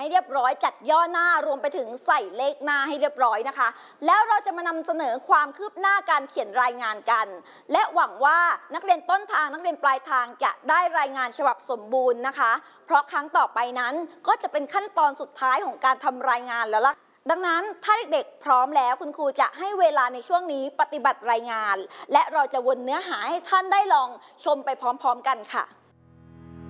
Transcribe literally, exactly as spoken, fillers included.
ให้เรียบร้อยจัดย่อหน้ารวมไปถึงใส่เลขหน้าให้เรียบร้อยนะคะแล้วเราจะมานำเสนอความคืบหน้าการเขียนรายงานกันและหวังว่านักเรียนต้นทางนักเรียนปลายทางจะได้รายงานฉบับสมบูรณ์นะคะเพราะครั้งต่อไปนั้นก็จะเป็นขั้นตอนสุดท้ายของการทำรายงานแล้วล่ะดังนั้นถ้าเด็กๆพร้อมแล้วคุณครูจะให้เวลาในช่วงนี้ปฏิบัติรายงานและเราจะวนเนื้อหาให้ท่านได้ลองชมไปพร้อมๆกันค่ะ